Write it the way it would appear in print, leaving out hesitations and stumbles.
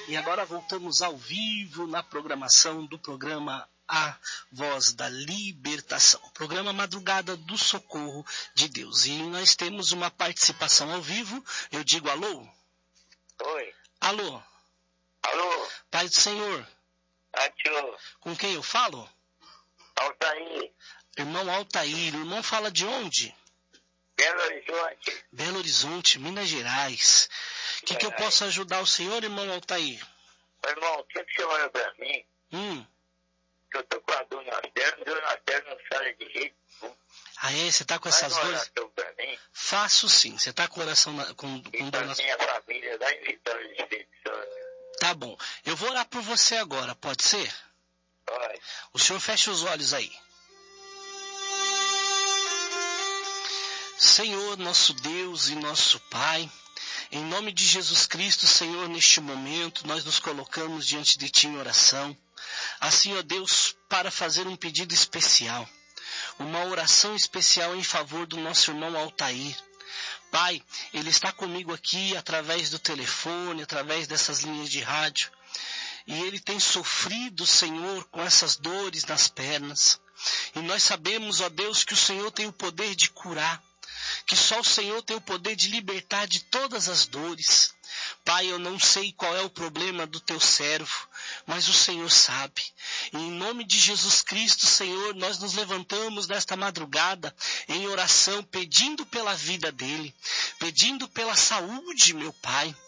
E agora voltamos ao vivo na programação do programa A Voz da Libertação, programa Madrugada do Socorro de Deus. E nós temos uma participação ao vivo. Eu digo alô? Oi. Alô? Alô? Pai do Senhor. Atio. Com quem eu falo? Altair. Irmão Altair. O irmão fala de onde? Belo Horizonte. Belo Horizonte, Minas Gerais. O que eu posso ajudar o senhor, irmão Altair? Irmão, o que você olha pra mim? Que eu tô com a dor nas pernas não sai de jeito. Ah, é? Você tá com essas dores? Pra mim. Faço sim. Você tá com o coração com dor nas... minha família lá em Vitória de Espírito Santo. Tá bom. Eu vou orar por você agora, pode ser? Pode. O senhor fecha os olhos aí. Senhor, nosso Deus e nosso Pai, em nome de Jesus Cristo, Senhor, neste momento, nós nos colocamos diante de Ti em oração. Assim, ó Deus, para fazer um pedido especial, uma oração especial em favor do nosso irmão Altair. Pai, ele está comigo aqui através do telefone, através dessas linhas de rádio, e ele tem sofrido, Senhor, com essas dores nas pernas. E nós sabemos, ó Deus, que o Senhor tem o poder de curar, que só o Senhor tem o poder de libertar de todas as dores. Pai, eu não sei qual é o problema do teu servo, mas o Senhor sabe. E em nome de Jesus Cristo, Senhor, nós nos levantamos nesta madrugada em oração, pedindo pela vida dele, pedindo pela saúde, meu Pai.